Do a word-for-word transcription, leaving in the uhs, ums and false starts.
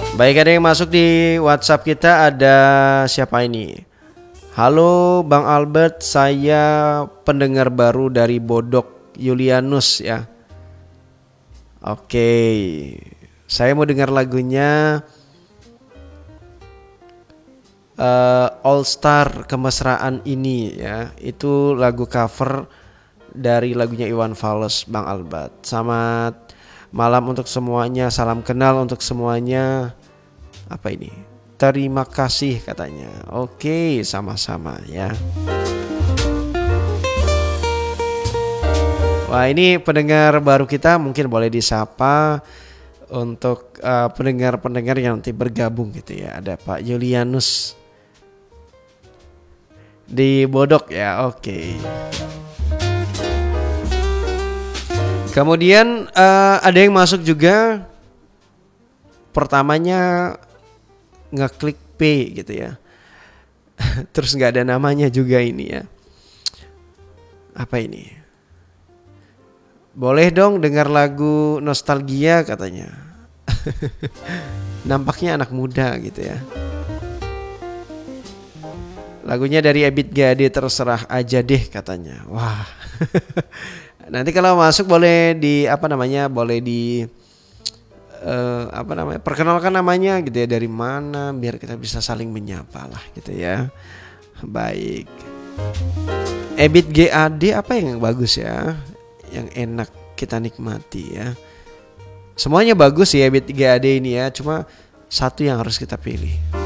Baik, ada yang masuk di WhatsApp kita. Ada siapa ini? Halo Bang Albert, saya pendengar baru dari Bodok, Julianus ya. Oke, saya mau dengar lagunya uh, All Star Kemesraan Ini ya. Itu lagu cover dari lagunya Iwan Fals, Bang Albert. Selamat malam untuk semuanya, salam kenal untuk semuanya. Apa ini? Terima kasih katanya. Oke, sama-sama ya. Wah, ini pendengar baru kita, mungkin boleh disapa untuk uh, pendengar-pendengar yang nanti bergabung gitu ya. Ada Pak Julianus di Bodok ya. Oke. Kemudian uh, ada yang masuk juga. Pertamanya ngeklik P gitu ya. Terus nggak ada namanya juga ini ya. Apa ini? Boleh dong dengar lagu nostalgia katanya. Nampaknya anak muda gitu ya. Lagunya dari Ebit G A D, terserah aja deh katanya. Wah. Nanti kalau masuk boleh di apa namanya? Boleh di uh, apa namanya? Perkenalkan namanya gitu ya, dari mana biar kita bisa saling menyapa lah gitu ya. Baik. Ebit G A D apa yang bagus ya? Yang enak kita nikmati ya. Semuanya bagus ya Ebit G A D ini ya, cuma satu yang harus kita pilih.